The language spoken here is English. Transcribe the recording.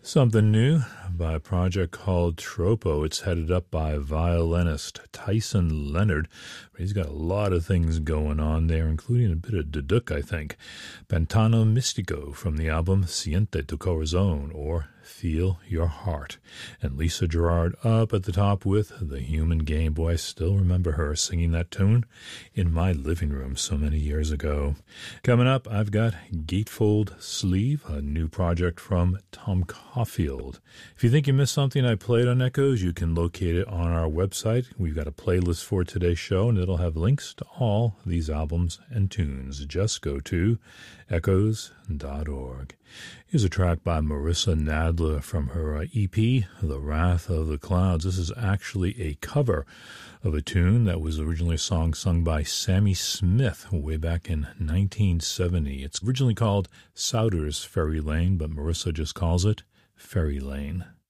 Something new by a project called Tropo. It's headed up by violinist Tyson Leonard. He's got a lot of things going on there, including a bit of duduk, I think. Pantano Mistico from the album Siente tu Corazon, or Feel Your Heart. And Lisa Gerrard up at the top with The Human Game. Boy, I still remember her singing that tune in my living room so many years ago. Coming up, I've got Gatefold Sleeve, a new project from Tom Caulfield. If you think you missed something I played on Echoes, you can locate it on our website. We've got a playlist for today's show, and it'll have links to all these albums and tunes. Just go to echoes.org. Here's a track by Marissa Nadler from her EP, The Wrath of the Clouds. This is actually a cover of a tune that was originally a song sung by Sammy Smith way back in 1970. It's originally called Souders Ferry Lane, but Marissa just calls it Ferry Lane.